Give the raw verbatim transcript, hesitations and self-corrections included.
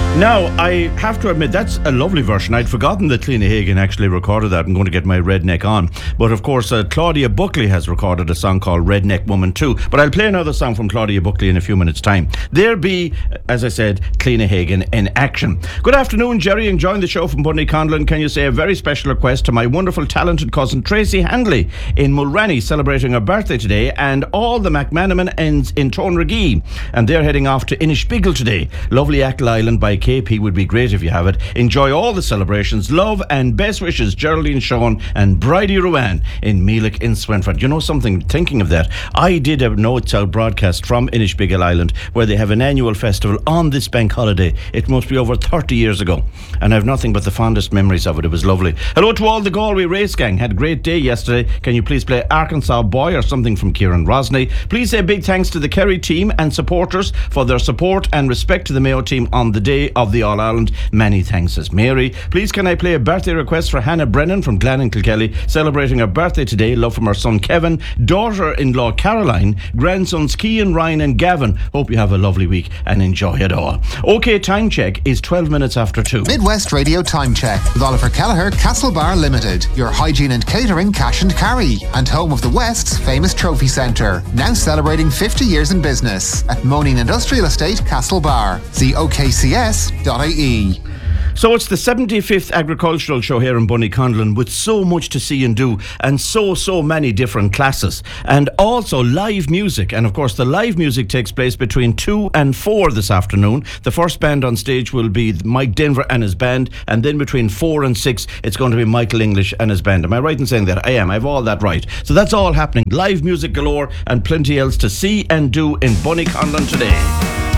Now, I have to admit, that's a lovely version. I'd forgotten that Cliona Hagan actually recorded that. I'm going to get my redneck on. But of course, uh, Claudia Buckley has recorded a song called Redneck Woman too. But I'll play another song from Claudia Buckley in a few minutes' time. There be, as I said, Cliona Hagan in action. Good afternoon, Jerry. Enjoying the show from Bunny Conlon. Can you say a very special request to my wonderful, talented cousin Tracy Handley in Mulranny, celebrating her birthday today, and all the McManaman ends in Tonragee. And they're heading off to Inishbiggle today. Lovely Achill Island by K P would be great if you have it. Enjoy all the celebrations. Love and best wishes, Geraldine Sean and Bridie Ruan in Meelick in Swinford. You know something, thinking of that, I did a Notes Out broadcast from Inishbiggle Island where they have an annual festival on this bank holiday. It must be over thirty years ago, and I have nothing but the fondest memories of it. It was lovely. Hello to all the Galway race gang. Had a great day yesterday. Can you please play Arkansas Boy or something from Kieran Rosney? Please say big thanks to the Kerry team and supporters for their support and respect to the Mayo team on the day of the All-Ireland. Many thanks, says Mary. Please can I play a birthday request for Hannah Brennan from Glen Kilkelly, celebrating her birthday today. Love from her son Kevin, daughter-in-law Caroline, grandsons Cian, Ryan and Gavin. Hope you have a lovely week and enjoy it all. OK, time check is twelve minutes after two. Midwest Radio Time Check with Oliver Kelleher, Castlebar Limited, your hygiene and catering cash and carry, and home of the West's famous trophy centre, now celebrating fifty years in business at Moaning Industrial Estate, Castlebar. See O K C S dot I E. So it's the seventy-fifth agricultural show here in Bunnyconlon, with so much to see and do, and so, so many different classes, and also live music. And of course, the live music takes place between two and four this afternoon. The first band on stage will be Mike Denver and his band, and then between four and six, it's going to be Michael English and his band. Am I right in saying that? I am. I have all that right. So that's all happening. Live music galore and plenty else to see and do in Bunnyconlon today.